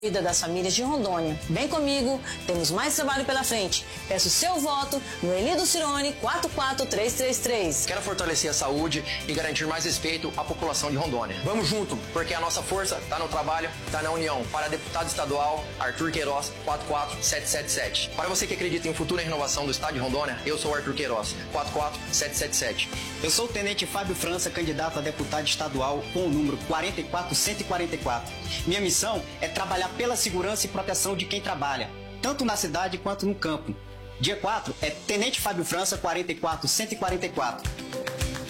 Vida das famílias de Rondônia. Vem comigo, temos mais trabalho pela frente. Peço seu voto no Elido Cirone 44333. Quero fortalecer a saúde e garantir mais respeito à população de Rondônia. Vamos junto, porque a nossa força está no trabalho, está na união. Para deputado estadual, Arthur Queiroz 44777. Para você que acredita em futura renovação do estado de Rondônia, eu sou Arthur Queiroz 44777. Eu sou o Tenente Fábio França, candidato a deputado estadual com o número 44144. Minha missão é trabalhar pela segurança e proteção de quem trabalha, tanto na cidade quanto no campo. Dia 4 é Tenente Fábio França 44144.